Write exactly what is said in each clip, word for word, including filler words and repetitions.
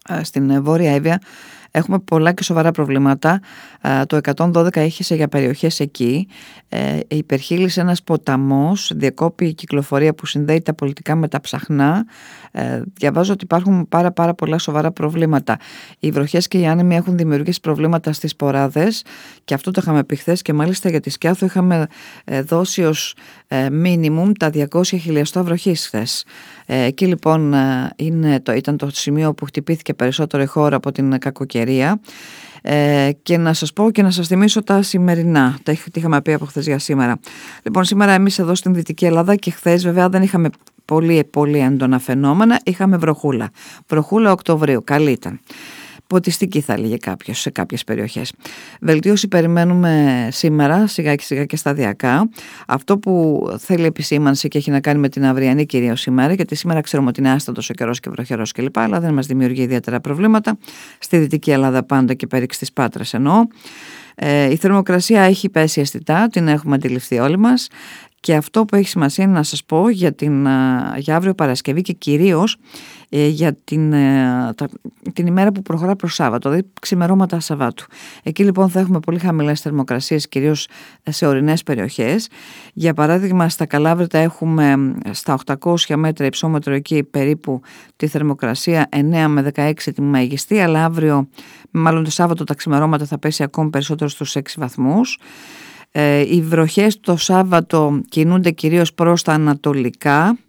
στην Βόρεια Εύβοια έχουμε πολλά και σοβαρά προβλήματα. Το εκατόν δώδεκα είχε για περιοχές εκεί. Ε, υπερχείλησε ένας ποταμός, διακόπη η κυκλοφορία που συνδέει τα πολιτικά με τα ψαχνά. Ε, διαβάζω ότι υπάρχουν πάρα πάρα πολλά σοβαρά προβλήματα. Οι βροχές και οι άνεμοι έχουν δημιουργήσει προβλήματα στις ποράδες και αυτό το είχαμε πει χθες, και μάλιστα για τη Σκιάθο είχαμε ε, δώσει ως ε, μίνιμουμ τα διακόσια χιλιοστά βροχής χθες. Ε, εκεί λοιπόν ε, είναι το, ήταν το σημείο που χτυπήθηκε περισσότερο η χώρα από την κακοκαιρία. Ε, και να σας πω και να σας θυμίσω τα σημερινά, τα είχαμε πει από χθες για σήμερα. Λοιπόν, σήμερα εμείς εδώ στην Δυτική Ελλάδα, και χθες βέβαια δεν είχαμε πολύ πολύ έντονα φαινόμενα, είχαμε βροχούλα. Βροχούλα Οκτωβρίου, καλή ήταν. Ποτιστική θα έλεγε κάποιος σε κάποιες περιοχές. Βελτίωση περιμένουμε σήμερα, σιγά και σιγά και σταδιακά. Αυτό που θέλει επισήμανση και έχει να κάνει με την αυριανή κυρίως ημέρα, γιατί σήμερα ξέρουμε ότι είναι άστατος ο καιρός και βροχερός κλπ., αλλά δεν μας δημιουργεί ιδιαίτερα προβλήματα. Στη Δυτική Ελλάδα πάντα και πέριξ της Πάτρας εννοώ. Ε, η θερμοκρασία έχει πέσει αισθητά, την έχουμε αντιληφθεί όλοι μας. Και αυτό που έχει σημασία είναι να σας πω για, την, για αύριο Παρασκευή και κυρίως ε, για την, ε, τα, την ημέρα που προχωρά προς Σάββατο, δηλαδή ξημερώματα Σαββάτου. Εκεί λοιπόν θα έχουμε πολύ χαμηλές θερμοκρασίες, κυρίως σε ορεινές περιοχές. Για παράδειγμα στα Καλάβρητα έχουμε στα οκτακόσια μέτρα υψόμετρο εκεί περίπου τη θερμοκρασία εννέα με δεκαέξι τη μέγιστη, αλλά αύριο, μάλλον το Σάββατο, τα ξημερώματα θα πέσει ακόμη περισσότερο στους έξι βαθμούς. Ε, οι βροχές το Σάββατο κινούνται κυρίως προς τα ανατολικά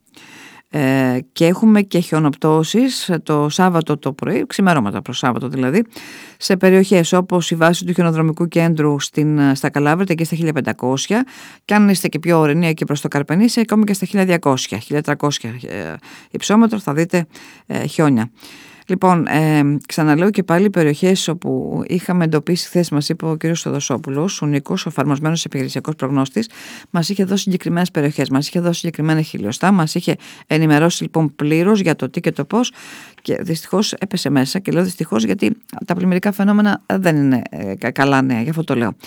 ε, και έχουμε και χιονοπτώσεις το Σάββατο το πρωί, ξημερώματα προς Σάββατο δηλαδή, σε περιοχές όπως η βάση του χιονοδρομικού κέντρου στην, στα Καλάβρητα και στα χίλια πεντακόσια, και αν είστε και πιο ορεινοί εκεί προς το Καρπενήσι, ακόμη και στα χίλια διακόσια, χίλια τριακόσια ε, υψόμετρο θα δείτε ε, χιόνια. Λοιπόν, ε, ξαναλέω και πάλι περιοχές όπου είχαμε εντοπίσει χθες, μας είπε ο κ. Θοδοσόπουλος, ουνικός, ο εφαρμοσμένος επιχειρησιακός προγνώστης, μας είχε δώσει συγκεκριμένες περιοχές, μας είχε δώσει συγκεκριμένα χιλιοστά, μας είχε ενημερώσει λοιπόν πλήρως για το τι και το πώς, και δυστυχώς έπεσε μέσα, και λέω δυστυχώς γιατί τα πλημμυρικά φαινόμενα δεν είναι ε, καλά νέα, γι' αυτό το λέω.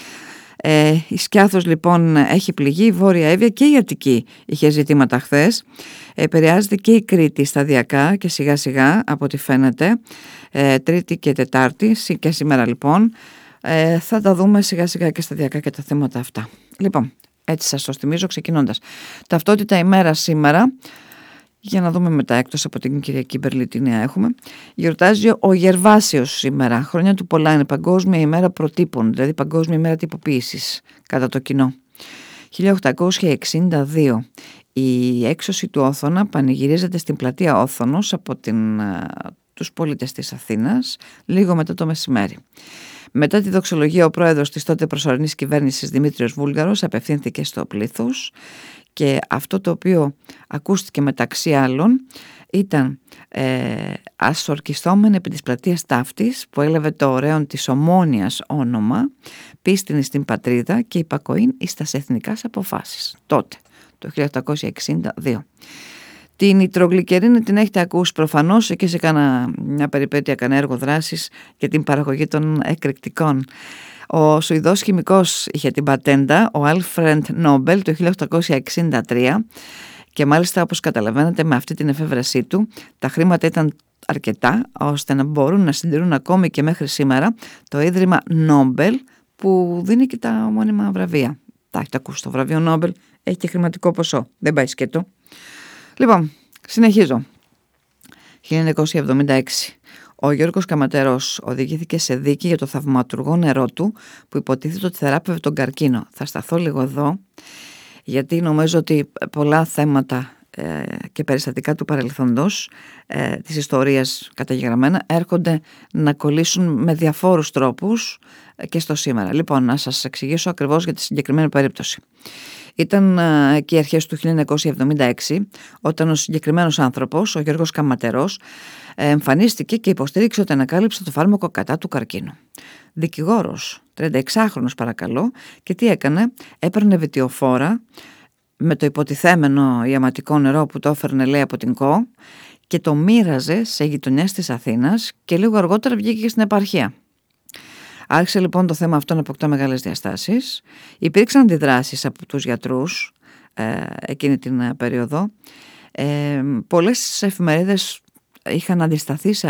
Ε, η Σκιάθος λοιπόν έχει πληγεί, η Βόρεια Εύβοια και η Αττική είχε ζητήματα χθες. Ε, επηρεάζεται και η Κρήτη σταδιακά και σιγά σιγά από ό,τι φαίνεται, ε, Τρίτη και Τετάρτη και σήμερα λοιπόν. Ε, θα τα δούμε σιγά σιγά και σταδιακά και τα θέματα αυτά. Λοιπόν, έτσι σας το θυμίζω ξεκινώντας. Ταυτότητα ημέρα σήμερα. Για να δούμε μετά, εκτός από την Κυριακή Μπερλή τι νέα έχουμε. Γιορτάζει ο Γερβάσιος σήμερα. Χρόνια του πολλά, είναι Παγκόσμια ημέρα προτύπων, δηλαδή Παγκόσμια ημέρα τυποποίησης κατά το κοινό. χίλια οκτακόσια εξήντα δύο. Η έξωση του Όθωνα πανηγυρίζεται στην πλατεία Όθωνος από την, τους πολίτες της Αθήνας λίγο μετά το μεσημέρι. Μετά τη δοξολογία, ο πρόεδρος της τότε προσωρινής κυβέρνησης Δημήτριος Βούλγαρος απευθύνθηκε στο πλήθος, και αυτό το οποίο ακούστηκε μεταξύ άλλων ήταν ε, ασορκιστόμενη επί της πλατείας Ταύτης, που έλαβε το ωραίον της Ομόνοιας όνομα, πίστην στην πατρίδα και υπακοήν εις τας εθνικάς αποφάσεις. Τότε, το χίλια οκτακόσια εξήντα δύο. Την νητρογλυκερίνη την έχετε ακούσει προφανώς, εκεί σε κάνα μια περιπέτεια, κανένα έργο δράσης για την παραγωγή των εκρηκτικών. Ο Σουηδός χημικός είχε την πατέντα, ο Άλφρεντ Νόμπελ, το χίλια οκτακόσια εξήντα τρία, και μάλιστα όπως καταλαβαίνετε με αυτή την εφεύρεσή του τα χρήματα ήταν αρκετά ώστε να μπορούν να συντηρούν ακόμη και μέχρι σήμερα το Ίδρυμα Νόμπελ, που δίνει και τα ομώνυμα βραβεία. Τα έχετε ακούσει, το βραβείο Νόμπελ έχει και χρηματικό ποσό, δεν πάει σκέτο. Λοιπόν, συνεχίζω. χίλια εννιακόσια εβδομήντα έξι. Ο Γιώργος Καματερός οδηγήθηκε σε δίκη για το θαυματουργό νερό του που υποτίθεται ότι θεράπευε τον καρκίνο. Θα σταθώ λίγο εδώ, γιατί νομίζω ότι πολλά θέματα ε, και περιστατικά του παρελθόντος, ε, της ιστορίας καταγεγραμμένα, έρχονται να κολλήσουν με διαφόρους τρόπους ε, και στο σήμερα. Λοιπόν, να σας εξηγήσω ακριβώς για τη συγκεκριμένη περίπτωση. Ήταν ε, εκεί αρχές του χίλια εννιακόσια εβδομήντα έξι, όταν ο συγκεκριμένος άνθρωπος, ο Γιώργος Καματερός, ε, εμφανίστηκε και υποστήριξε ότι ανακάλυψε το φάρμακο κατά του καρκίνου. Δικηγόρος, τριανταεξάχρονος παρακαλώ, και τι έκανε? Έπαιρνε βιτιοφόρα με το υποτιθέμενο ιαματικό νερό που το έφερνε, λέει, από την ΚΟ, και το μοίραζε σε γειτονιές της Αθήνας, και λίγο αργότερα βγήκε και στην επαρχία. Άρχισε λοιπόν το θέμα αυτό να αποκτά μεγάλες διαστάσεις. Υπήρξαν αντιδράσεις από τους γιατρούς ε, εκείνη την περίοδο. Ε, πολλές εφημερίδες είχαν αντισταθεί σε